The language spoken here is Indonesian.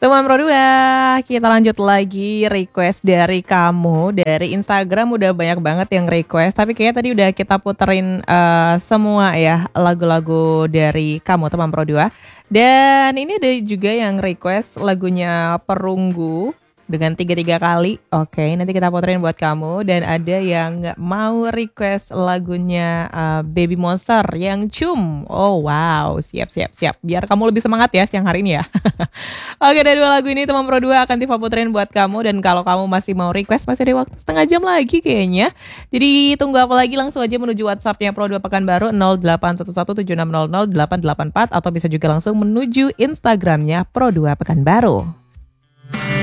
Teman Pro 2, kita lanjut lagi request dari kamu. Dari Instagram udah banyak banget yang request, tapi kayaknya tadi udah kita puterin semua ya lagu-lagu dari kamu teman Pro 2. Dan ini ada juga yang request lagunya Perunggu dengan 33 kali. Oke, nanti kita puterin buat kamu. Dan ada yang nggak mau request lagunya Baby Monster yang Cum. Oh wow, siap. Biar kamu lebih semangat ya siang hari ini ya. Oke, dari dua lagu ini teman Pro 2 akan Tifa puterin buat kamu. Dan kalau kamu masih mau request, masih ada waktu setengah jam lagi kayaknya. Jadi tunggu apa lagi, langsung aja menuju WhatsAppnya Pro 2 Pekanbaru 081176000884 atau bisa juga langsung menuju Instagramnya Pro 2 Pekanbaru.